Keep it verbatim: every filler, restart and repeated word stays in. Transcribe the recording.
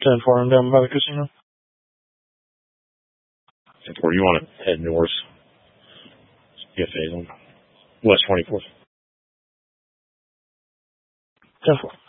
ten four, I'm down by the casino. ten four, you want to head north. Yeah, phase one. West twenty-fourth. ten four.